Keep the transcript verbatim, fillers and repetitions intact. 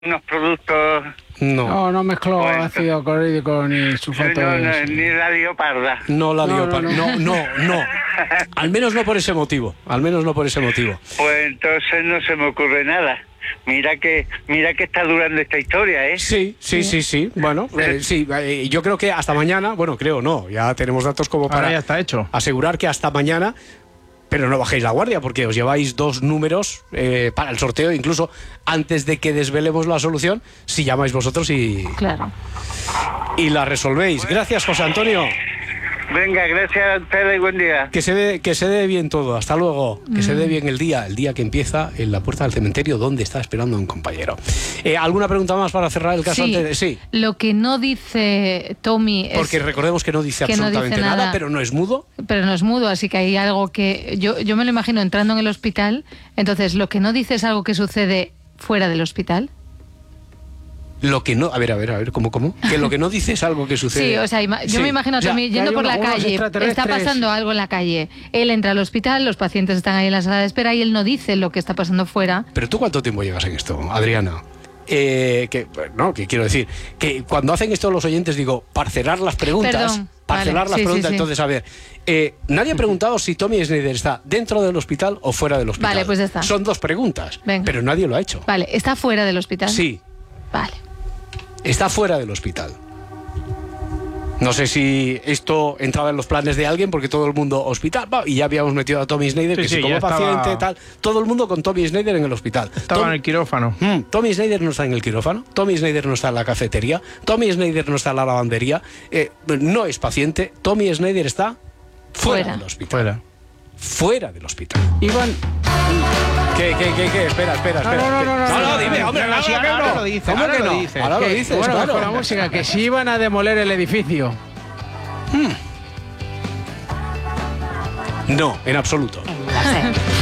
unos productos... No, No, no mezcló Bueno. ácido clorhídrico ni sulfato. No, de no, eso. ni la leoparda. no la No, dio no, para... no. No, no, no. Al menos no por ese motivo. Al menos no por ese motivo. Pues entonces no se me ocurre nada. Mira que mira que está durando esta historia, ¿eh? Sí, sí, sí, sí. Bueno, eh, sí, eh, yo creo que hasta mañana, bueno, creo no, ya tenemos datos como Ahora para ya está hecho. asegurar que hasta mañana, pero no bajéis la guardia porque os lleváis dos números eh, para el sorteo, incluso antes de que desvelemos la solución, si llamáis vosotros y, Claro. y la resolvéis. Gracias, José Antonio. Venga, gracias a ustedes y buen día. Que se dé, que se dé bien todo. Hasta luego. Que se dé bien el día, el día que empieza en la puerta del cementerio donde está esperando a un compañero. Eh, ¿Alguna pregunta más para cerrar el caso? Sí, Antes de- sí. Lo que no dice Tommy es... Porque recordemos que no dice que no dice absolutamente nada, nada. pero no es mudo. Pero no es mudo, así que hay algo que... Yo, yo me lo imagino entrando en el hospital, entonces lo que no dice es algo que sucede fuera del hospital. Lo que no, a ver, a ver, a ver, ¿cómo, cómo? Que lo que no dice es algo que sucede. Sí, o sea, ima- yo Sí. me imagino a Ya, Tommy que yendo hay por uno- la unos calle, extraterrestres. está pasando algo en la calle, él entra al hospital, los pacientes están ahí en la sala de espera y él no dice lo que está pasando fuera. Pero tú, ¿cuánto tiempo llevas en esto, Adriana? Eh, que, no, que quiero decir, que cuando hacen esto los oyentes, digo, parcelar las preguntas, Perdón, parcelar vale, las sí, sí, preguntas, sí. entonces, a ver, eh, nadie ha preguntado si Tommy Snyder está dentro del hospital o fuera del hospital. Vale, pues ya está. Son dos preguntas, Venga. pero nadie lo ha hecho. Vale, ¿está fuera del hospital? Sí, Vale. está fuera del hospital. No sé si esto entraba en los planes de alguien, porque todo el mundo hospital, va, y ya habíamos metido a Tommy Snyder, Sí, que sí, si como ya estaba- paciente, tal, todo el mundo con Tommy Snyder en el hospital. Estaba Tom- en el quirófano. Mm, Tommy Snyder no está en el quirófano, Tommy Snyder no está en la cafetería, Tommy Snyder no está en la lavandería, eh, no es paciente, Tommy Snyder está fuera, Fuera. del hospital. Fuera. Fuera del hospital. Iván, ¿Qué, qué, qué, qué? Espera, espera, no, espera. no, no, no, no, no, dime, no, hombre, no, ahora sí, que ahora no. lo dice, ¿Cómo ahora que lo no? dice. Ahora lo que- dices, bueno, claro. con la música, que si iban a demoler el edificio. No, en absoluto.